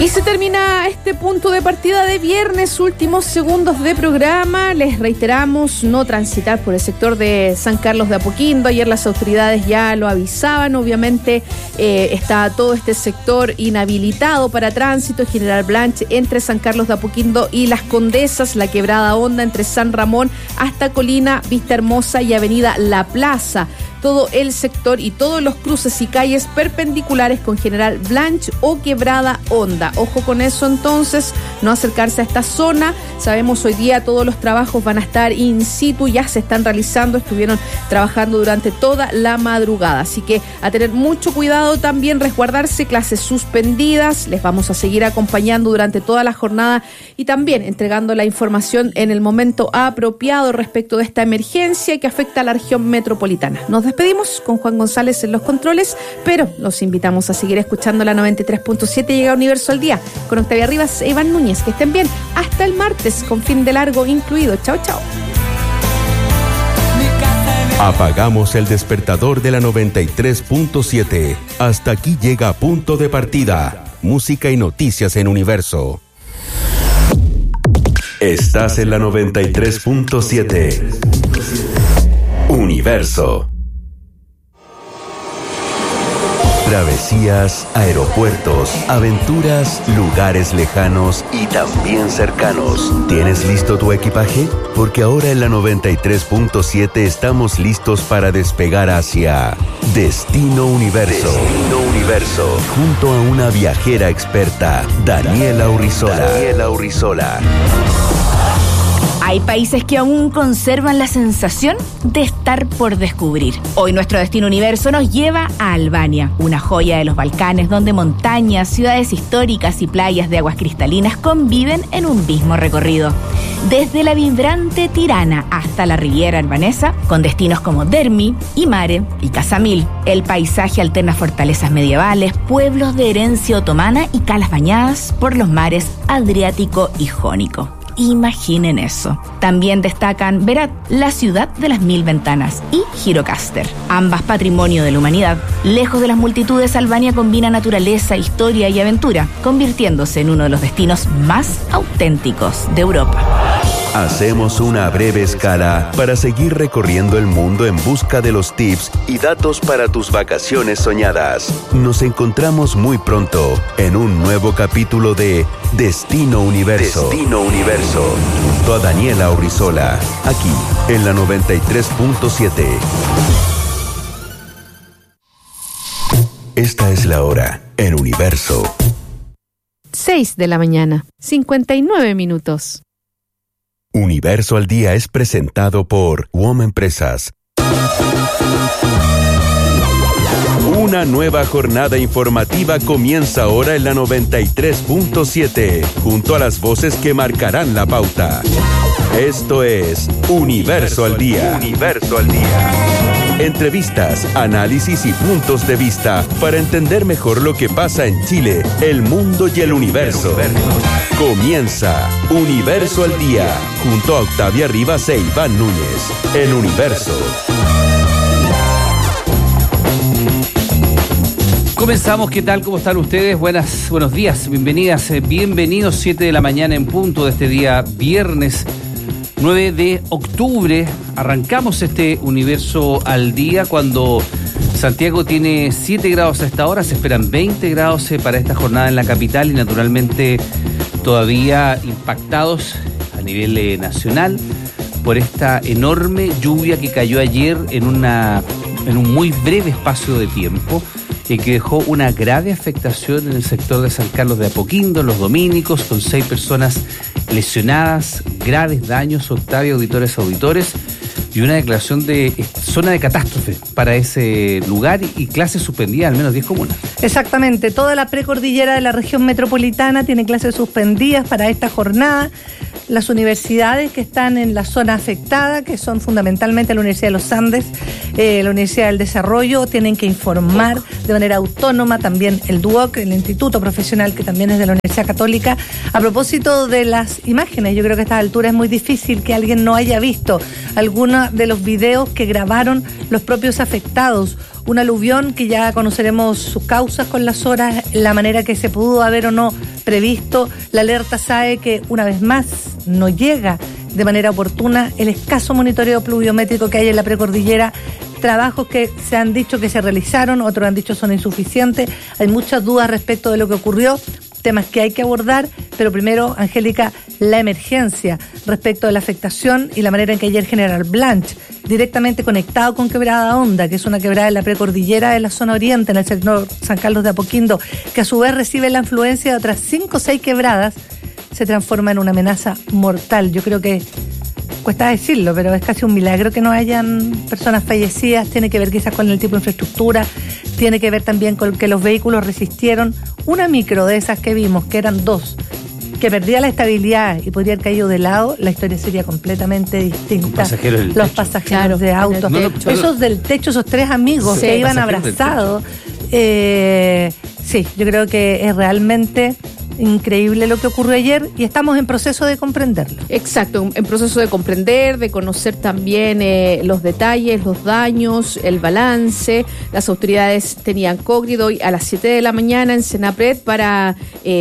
Y se termina este punto de partida de viernes, últimos segundos de programa. Les reiteramos no transitar por el sector de San Carlos de Apoquindo. Ayer las autoridades ya lo avisaban. Obviamente está todo este sector inhabilitado para tránsito. General Blanche entre San Carlos de Apoquindo y Las Condesas, la Quebrada Honda entre San Ramón hasta Colina, Vista Hermosa y Avenida La Plaza. Todo el sector y todos los cruces y calles perpendiculares con General Blanche o Quebrada Honda. Ojo con eso entonces, no acercarse a esta zona. Sabemos hoy día todos los trabajos van a estar in situ, ya se están realizando, estuvieron trabajando durante toda la madrugada. Así que a tener mucho cuidado también, resguardarse, clases suspendidas. Les vamos a seguir acompañando durante toda la jornada y también entregando la información en el momento apropiado respecto de esta emergencia que afecta a la región metropolitana. Nos despedimos con Juan González en los controles, pero los invitamos a seguir escuchando la 93.7. Llega Universo al Día con Octavia Rivas e Iván Núñez. Que estén bien hasta el martes con fin de largo incluido. Chao, chao. Apagamos el despertador de la 93.7. Hasta aquí llega Punto de Partida. Música y noticias en Universo. Estás en la 93.7. Universo. Travesías, aeropuertos, aventuras, lugares lejanos y también cercanos. ¿Tienes listo tu equipaje? Porque ahora en la 93.7 estamos listos para despegar hacia Destino Universo. Destino Universo. Junto a una viajera experta, Daniela Urrizola. Hay países que aún conservan la sensación de estar por descubrir. Hoy nuestro Destino Universo nos lleva a Albania, una joya de los Balcanes donde montañas, ciudades históricas y playas de aguas cristalinas conviven en un mismo recorrido. Desde la vibrante Tirana hasta la Riviera albanesa, con destinos como Dermi, Imare y Casamil, el paisaje alterna fortalezas medievales, pueblos de herencia otomana y calas bañadas por los mares Adriático y Jónico. Imaginen eso. También destacan Berat, la ciudad de las 1000 ventanas, y Gjirokastër, ambas patrimonio de la humanidad. Lejos de las multitudes, Albania combina naturaleza, historia y aventura, convirtiéndose en uno de los destinos más auténticos de Europa. Hacemos una breve escala para seguir recorriendo el mundo en busca de los tips y datos para tus vacaciones soñadas. Nos encontramos muy pronto en un nuevo capítulo de Destino Universo. Destino Universo. Junto a Daniela Urrizola, aquí en la 93.7. Esta es la hora en Universo. 6 de la mañana, 59 minutos. Universo al Día es presentado por WOM Empresas. Una nueva jornada informativa comienza ahora en la 93.7, junto a las voces que marcarán la pauta. Esto es Universo al Día. Universo al Día. Entrevistas, análisis y puntos de vista para entender mejor lo que pasa en Chile, el mundo y el universo. Comienza Universo al Día, junto a Octavia Rivas e Iván Núñez, en Universo. Comenzamos, ¿qué tal? ¿Cómo están ustedes? Buenos días, bienvenidas, bienvenidos, 7 de la mañana en punto de este día viernes 9 de octubre. Arrancamos este Universo al Día cuando Santiago tiene 7 grados a esta hora, se esperan 20 grados para esta jornada en la capital y naturalmente todavía impactados a nivel nacional por esta enorme lluvia que cayó ayer en un muy breve espacio de tiempo y que dejó una grave afectación en el sector de San Carlos de Apoquindo, los dominicos, con 6 personas lesionadas, graves daños, Octavia, auditores, y una declaración de zona de catástrofe para ese lugar y clases suspendidas, al menos 10 comunas. Exactamente, toda la precordillera de la región metropolitana tiene clases suspendidas para esta jornada. Las universidades que están en la zona afectada, que son fundamentalmente la Universidad de los Andes, la Universidad del Desarrollo, tienen que informar de manera autónoma, también el DUOC, el Instituto Profesional, que también es de la Universidad Católica. A propósito de las imágenes, yo creo que a esta altura es muy difícil que alguien no haya visto alguno de los videos que grabaron los propios afectados un aluvión que ya conoceremos sus causas con las horas, la manera que se pudo haber o no previsto. La alerta SAE que una vez más no llega de manera oportuna, el escaso monitoreo pluviométrico que hay en la precordillera, trabajos que se han dicho que se realizaron, otros han dicho son insuficientes, hay muchas dudas respecto de lo que ocurrió, temas que hay que abordar, pero primero, Angélica, la emergencia respecto de la afectación y la manera en que ayer General Blanch, directamente conectado con Quebrada Honda, que es una quebrada en la precordillera de la zona oriente, en el sector San Carlos de Apoquindo, que a su vez recibe la influencia de otras 5 o 6 quebradas, se transforma en una amenaza mortal. Yo creo que cuesta decirlo, pero es casi un milagro que no hayan personas fallecidas. Tiene que ver quizás con el tipo de infraestructura, tiene que ver también con que los vehículos resistieron. Una micro de esas que vimos, que eran 2, que perdía la estabilidad y podría haber caído de lado, la historia sería completamente distinta. Los pasajeros de autos, esos del techo, esos 3 amigos que iban abrazados. Sí, yo creo que es realmente increíble lo que ocurrió ayer y estamos en proceso de comprenderlo. Exacto, en proceso de comprender, de conocer también los detalles, los daños, el balance. Las autoridades tenían cógnito hoy a las 7 de la mañana en Senapred para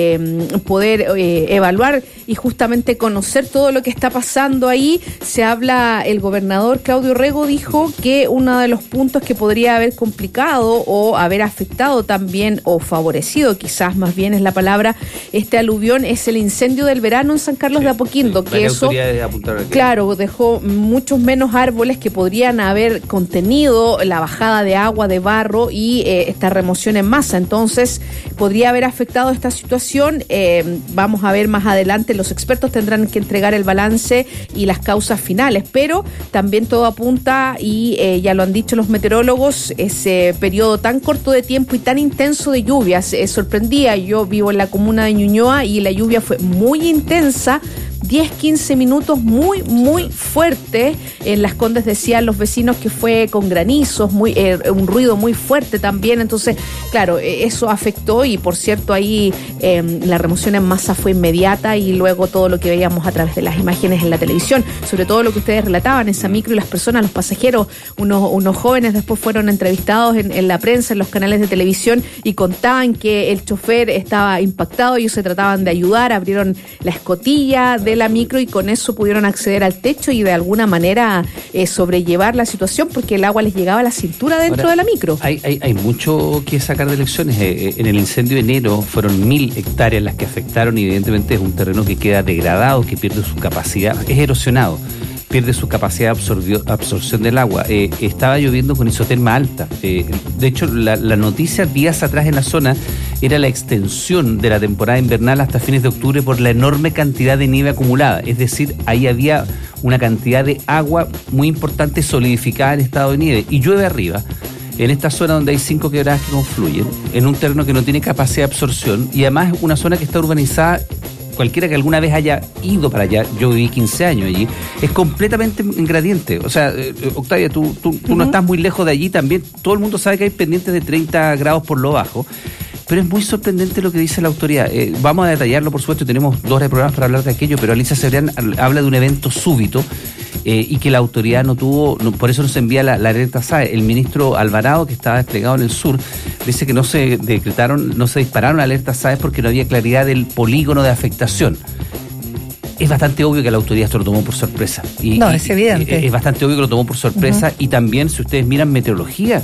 poder evaluar y justamente conocer todo lo que está pasando ahí. Se habla, el gobernador Claudio Rego dijo que uno de los puntos que podría haber complicado o haber afectado también o favorecido, quizás más bien es la palabra, este aluvión es el incendio del verano en San Carlos de Apoquindo, que eso, claro, dejó muchos menos árboles que podrían haber contenido la bajada de agua, de barro y esta remoción en masa. Entonces, podría haber afectado esta situación. Vamos a ver más adelante, los expertos tendrán que entregar el balance y las causas finales, pero también todo apunta, y ya lo han dicho los meteorólogos, ese periodo tan corto de tiempo y tan intenso de lluvias sorprendía. Yo vivo en la comuna de Ñuñoa y la lluvia fue muy intensa, 10-15 minutos muy fuerte. En Las Condes decían los vecinos que fue con granizos, un ruido muy fuerte también. Entonces, claro, eso afectó y por cierto ahí la remoción en masa fue inmediata y luego todo lo que veíamos a través de las imágenes en la televisión, sobre todo lo que ustedes relataban, esa micro y las personas, los pasajeros, unos jóvenes después fueron entrevistados en la prensa, en los canales de televisión y contaban que el chofer estaba impactado, ellos se trataban de ayudar, abrieron la escotilla de la micro y con eso pudieron acceder al techo y de alguna manera sobrellevar la situación porque el agua les llegaba a la cintura dentro de la micro. Hay mucho que sacar de lecciones. En el incendio de enero fueron 1.000 hectáreas las que afectaron y evidentemente es un terreno que queda degradado, que pierde su capacidad, es erosionado, pierde su capacidad de absorción del agua. Estaba lloviendo con isoterma alta. De hecho, la noticia días atrás en la zona era la extensión de la temporada invernal hasta fines de octubre por la enorme cantidad de nieve acumulada. Es decir, ahí había una cantidad de agua muy importante solidificada en estado de nieve. Y llueve arriba, en esta zona donde hay 5 quebradas que confluyen, en un terreno que no tiene capacidad de absorción y además es una zona que está urbanizada. Cualquiera que alguna vez haya ido para allá, yo viví 15 años allí, es completamente en gradiente. O sea, Octavia, tú no estás muy lejos de allí también. Todo el mundo sabe que hay pendientes de 30 grados por lo bajo. Pero es muy sorprendente lo que dice la autoridad. Vamos a detallarlo, por supuesto, tenemos 2 programas para hablar de aquello, pero Alicia Cebrián habla de un evento súbito y que la autoridad no tuvo, por eso no se envía la alerta SAE. El ministro Alvarado, que estaba desplegado en el sur, dice que no se dispararon alertas SAE porque no había claridad del polígono de afectación. Es bastante obvio que la autoridad esto lo tomó por sorpresa. Es evidente. Es bastante obvio que lo tomó por sorpresa. Y también, si ustedes miran meteorología,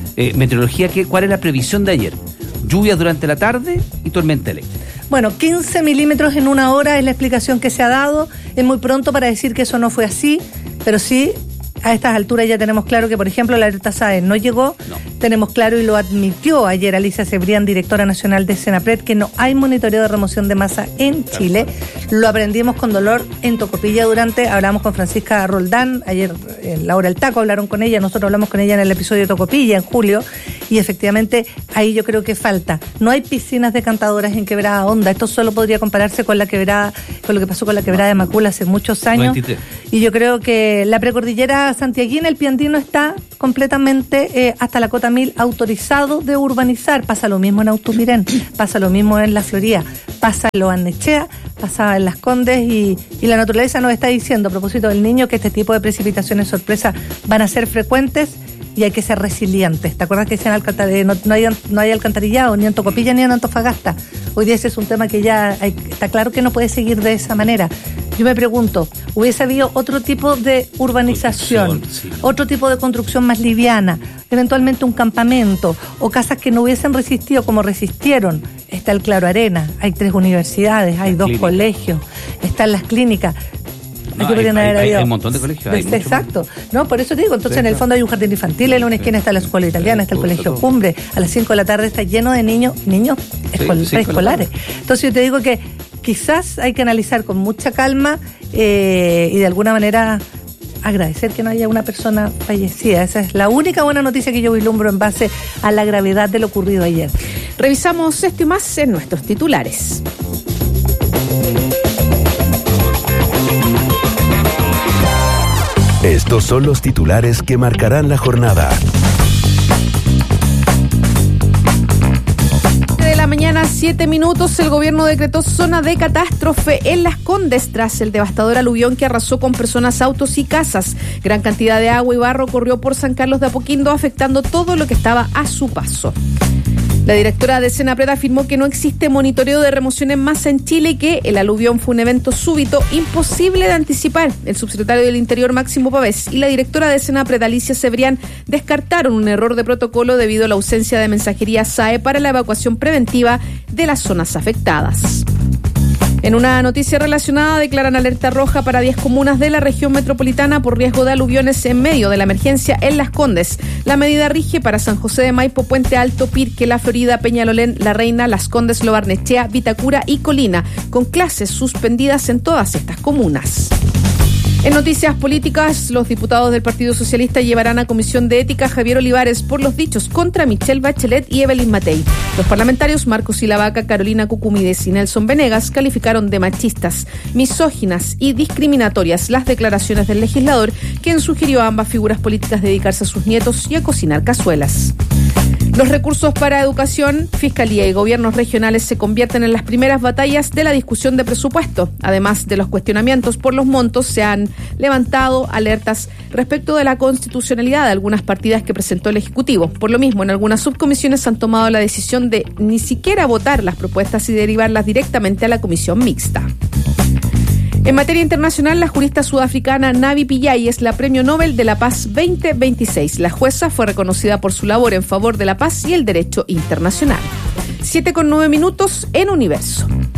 ¿cuál es la previsión de ayer? Lluvias durante la tarde y tormenta eléctrica. Bueno, 15 milímetros en una hora es la explicación que se ha dado. Es muy pronto para decir que eso no fue así, pero sí, a estas alturas ya tenemos claro que, por ejemplo, la alerta SAE no llegó. No. Tenemos claro, y lo admitió ayer Alicia Cebrián, directora nacional de Senapred, que no hay monitoreo de remoción de masa en Chile. Lo aprendimos con dolor en Tocopilla hablamos con Francisca Roldán, ayer en la hora del taco hablaron con ella, nosotros hablamos con ella en el episodio de Tocopilla en julio, y efectivamente ahí yo creo que falta. No hay piscinas decantadoras en Quebrada Honda, esto solo podría compararse con lo que pasó con la quebrada de Macula hace muchos años. 23. Y yo creo que la precordillera santiaguina, el Piandino, está completamente hasta la cota 1000 autorizado de urbanizar. Pasa lo mismo en Autumirén, pasa lo mismo en La Florida, pasa en Loarnechea, pasa en Las Condes y la naturaleza nos está diciendo, a propósito del niño, que este tipo de precipitaciones sorpresa van a ser frecuentes y hay que ser resilientes. ¿Te acuerdas que decían no hay alcantarillado ni en Tocopilla ni en Antofagasta? Hoy día ese es un tema que ya está claro que no puede seguir de esa manera. Yo me pregunto, ¿hubiese habido otro tipo de urbanización, otro tipo de construcción más liviana, eventualmente un campamento o casas que no hubiesen resistido como resistieron? Está el Claro Arena, hay 3 universidades, hay 2 colegios, están las clínicas. Hay un montón de colegios. Exacto. No, por eso te digo, entonces en el fondo hay un jardín infantil, en una esquina está la escuela italiana, está el colegio Cumbre, a las 5 de la tarde está lleno de niños preescolares. Entonces yo te digo que quizás hay que analizar con mucha calma y de alguna manera agradecer que no haya una persona fallecida. Esa es la única buena noticia que yo vislumbro en base a la gravedad de lo ocurrido ayer. Revisamos esto y más en nuestros titulares. Estos son los titulares que marcarán la jornada. De la mañana, 7 minutos, el gobierno decretó zona de catástrofe en Las Condes tras el devastador aluvión que arrasó con personas, autos y casas. Gran cantidad de agua y barro corrió por San Carlos de Apoquindo, afectando todo lo que estaba a su paso. La directora de Senapred afirmó que no existe monitoreo de remoción en masa en Chile y que el aluvión fue un evento súbito imposible de anticipar. El subsecretario del Interior, Máximo Pavés, y la directora de Senapred, Alicia Cebrián, descartaron un error de protocolo debido a la ausencia de mensajería SAE para la evacuación preventiva de las zonas afectadas. En una noticia relacionada, declaran alerta roja para 10 comunas de la región metropolitana por riesgo de aluviones en medio de la emergencia en Las Condes. La medida rige para San José de Maipo, Puente Alto, Pirque, La Florida, Peñalolén, La Reina, Las Condes, Lo Barnechea, Vitacura y Colina, con clases suspendidas en todas estas comunas. En noticias políticas, los diputados del Partido Socialista llevarán a comisión de ética a Javier Olivares por los dichos contra Michelle Bachelet y Evelyn Matei. Los parlamentarios Marcos Silavaca, Carolina Cucumides y Nelson Venegas calificaron de machistas, misóginas y discriminatorias las declaraciones del legislador, quien sugirió a ambas figuras políticas dedicarse a sus nietos y a cocinar cazuelas. Los recursos para educación, fiscalía y gobiernos regionales se convierten en las primeras batallas de la discusión de presupuesto. Además de los cuestionamientos por los montos, se han levantado alertas respecto de la constitucionalidad de algunas partidas que presentó el Ejecutivo. Por lo mismo, en algunas subcomisiones han tomado la decisión de ni siquiera votar las propuestas y derivarlas directamente a la comisión mixta. En materia internacional, la jurista sudafricana Navi Pillay es la Premio Nobel de la Paz 2026. La jueza fue reconocida por su labor en favor de la paz y el derecho internacional. 7:09 en Universo.